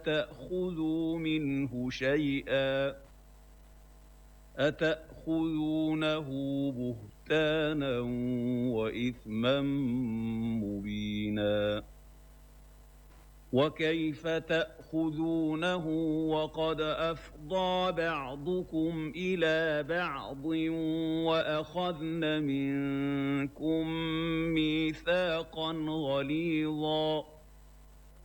تأخذوا منه شيئا أتأخذونه بهتانا وإثما مبينا وكيف تأخذونه وقد أفضى بعضكم إلى بعض وأخذن منكم ميثاقا غليظا